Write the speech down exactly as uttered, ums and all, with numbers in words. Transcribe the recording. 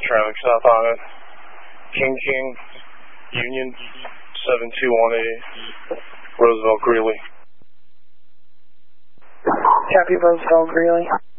traffic stop on it. King King, Union, seven two one eight, Roosevelt Greeley. Copy, Roosevelt Greeley.